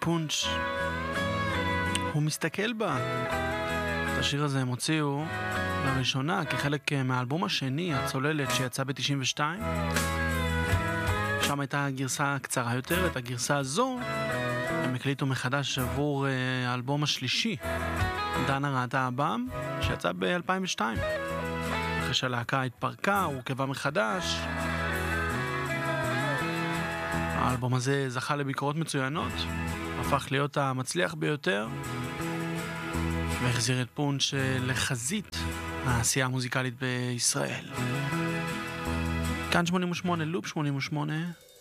פונץ' הוא מסתכל בה. את השיר הזה הם הוציאו לראשונה כחלק מהאלבום השני, הצוללת, שיצא ב-92. שם הייתה גרסה קצרה יותר. את הגרסה הזו הם הקליטו מחדש עבור האלבום השלישי, דנה ראתה הבם, שיצא ב-2002. אחרי שהלהקה התפרקה, הורכבה מחדש. האלבום הזה זכה לביקורות מצוינות, הפך להיות המצליח ביותר, והחזיר את פונץ' לחזית העשייה המוזיקלית בישראל. כאן 88, לופ 88,